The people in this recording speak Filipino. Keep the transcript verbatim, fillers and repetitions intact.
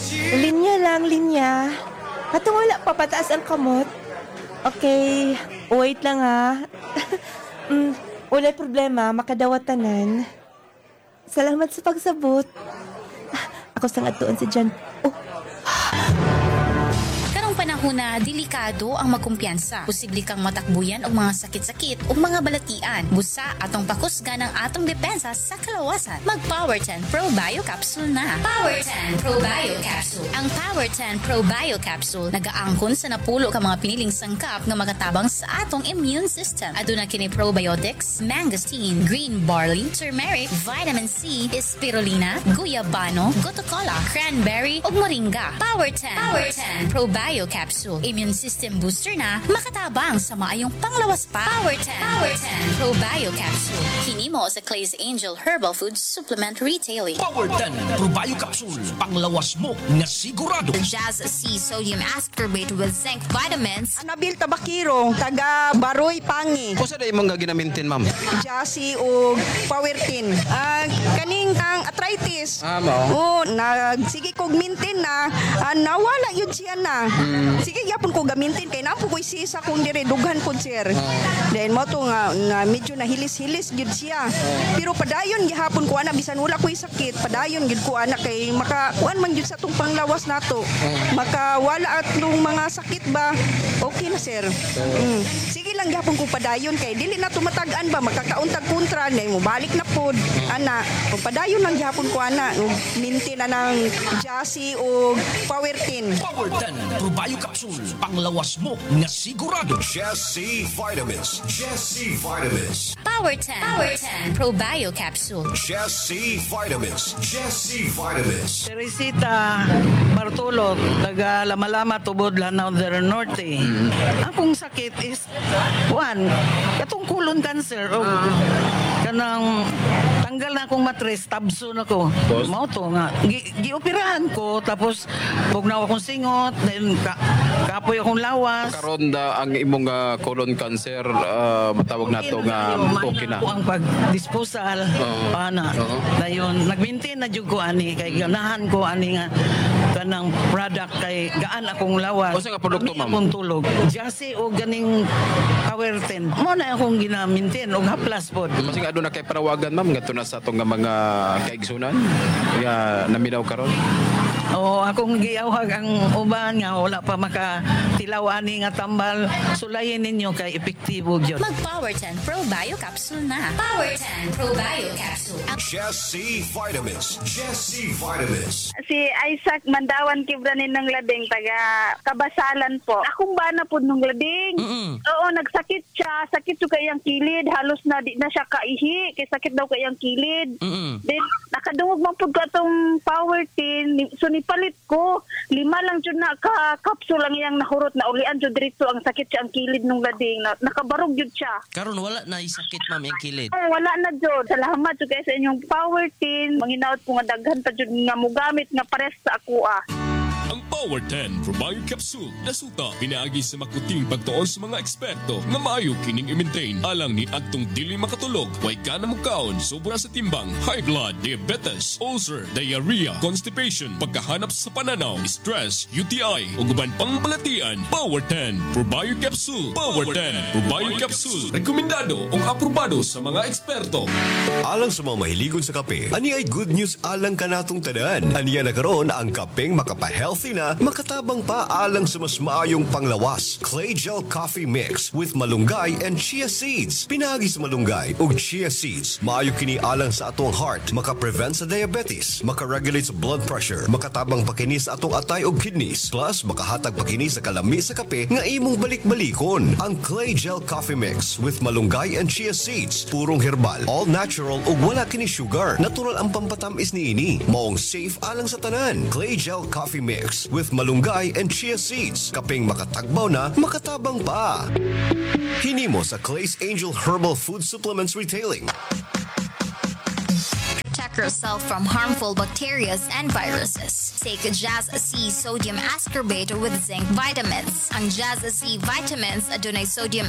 Linya lang, linya. Katong wala pa pataas ang kamot. Okay, wait lang ha. mm, wala problema, makadawatanan. Salamat sa pagsabot. Ah, Ako sa nga tuon si Jan. Oh, Karong panahon na delikado ang magkumpiyansa. Posible kang matakbuyan og mga sakit-sakit o mga balatian. Busa atong pakusgan ang atong depensa sa kalawasan. Mag Power ten Pro Bio Capsule na. Power ten Pro Bio Capsule. Ang Power ten Pro Bio Capsule nagaangkon sa napulo ka mga piniling sangkap nga magatabang sa atong immune system. Aduna kini probiotics, mangosteen, green barley, turmeric, vitamin C, spirulina, guyabano, gotocola, cranberry ug moringa. Power ten. Power ten Pro Bio Capsule. Immune system booster na makatabang sa maayong panglawas pa. Power ten. Power ten Pro Bio Capsule. Kini mo sa Clay's Angel Herbal Food Supplement Retailing. Power ten Pro Bio Capsule. Panglawas mo nga sigurado. Jazz C Sodium Ascorbate with Zinc Vitamins. Anabil Tabakiro, taga Baroy Pangi. O sa day mong ginamintin, ma'am? Jasi o Powertin. Ah, kaning ang arthritis. Ah, mao. Oh, nag sige kog mintin na ah, nawala yun siya na. Sige yapon ko gamintin kay napo ko sisa kung dire dughan pod sir. Then mo to nga, nga medyo nahilis-hilis gyud siya. Pero padayon gihapon ko ana bisan wala ko'y sakit, padayon gyud ko ana kay maka kuan man gyud sa tong panglawas nato. Makawala atong mga sakit ba? Okay na sir. Mm. Sige lang gihapon ko padayon kay dili na tumatagan ba makakauntag kontra na mo balik na pod ana. O padayon lang gihapon ko ana minti na ng Jasi o Powertin. Power ten Pro Bio Capsule. Panglawas mo nga sigurado. Jesse Vitamins. Jesse Vitamins. Power ten. Power ten Pro Bio Capsule. Jesse Vitamins. Jesse Vitamins. Teresita Bartolo, taga Lamalama, Tubod, Lanao del Norte. Akong sakit is, one, katong colon cancer. O, kanang tanggal na akong matres, tabso na ko. Mao to nga. Gi, gioperahan ko, tapos bugnaw akong singot, then ka, kapoy akong lawas. Karon da ang imong uh, colon cancer, uh, matawag na to nga okay na. Ako ang pag-disposal, Oo. ana. Oo. Dayon, nag-maintain na jud ko ani, kay ganahan ko ani nga kanang product kay gaan akong lawas. O sa nga produkto, Kami ma'am? akong tulog. Jasi o ganing Power ten. Mo na akong ginamintin og haplas pod. Masing ado na kay parawagan, ma'am, ngadto na sa atong nga mga kaigsunan nga naminaw karon. O akong giawhag ang uban nga wala pa makatilaw ani nga tambal, sulayin ninyo kay epektibo gyud. Mag Power ten Pro Bio Capsule na. Power ten Pro Bio Capsule. Ang Jesse Vitamins. Jesse Vitamins. Si Isaac Mandawan Kibranin ng Labing, taga Kabasalan po. Akong bana po nung Labing. Oo, nagsakit siya. Sakit siya kayang kilid. Halos na di na siya kaihi. Kaya sakit daw kayang kilid. Then, nakadungog man po ka itong Power ten. So, nipalit ko. Lima lang dyan na ka-capsule lang iyang nahurot na ulian dyan dito. Ang sakit siya ang kilid nung Labing. Na, nakabarog dyan siya. Karon wala na isakit, ma'am, yung kilid. Oh, wala na dyan. Salamat dyan kayo sa inyong Power ten. Manginaot ko nga daghan pa dyan nga mugamit nga pares sa ako ah. Ang Power ten Pro Bio Capsule nasuta pinaagi sa makuting pagtuon sa mga eksperto nga maayo kining i-maintain alang ni adtong dili makatulog, way ka na mukaon, sobra sa timbang, high blood, diabetes, ulcer, diarrhea, constipation, pagkahanap sa pananaw, stress, U T I ug uban pang balatian. Power ten Pro Bio Capsule. Power ten Pro Bio Capsule rekomendado ug aprobado sa mga eksperto. Alang sa mga mahiligon sa kape, ani ay good news alang kanatong tanan. Aniya na karon ang kapeng makapa-healthy na, makatabang pa alang sa mas maayong panglawas. Clay Gel Coffee Mix with malunggay and chia seeds. Pinagi sa malunggay ug chia seeds, maayo kini alang sa atong heart, maka-prevent sa diabetes, maka-regulate sa blood pressure, makatabang pa kini sa atong atay ug kidneys, plus makahatag pa kini sa kalami sa kape nga imong balik-balikon. Ang Clay Gel Coffee Mix with malunggay and chia seeds, purong herbal, all natural ug wala kini sugar. Natural ang pampatamis niini, maong safe alang sa tanan. Clay Gel Coffee Mix with malunggay and chia seeds. Kaping makatagbaw na, makatabang pa. Hinimo sa Clay's Angel Herbal Food Supplements Retailing. protect yourself from harmful bacteria and viruses. Take Jazz C Sodium Ascorbate with Zinc Vitamins. Ang Jazz C Vitamins adunay sodium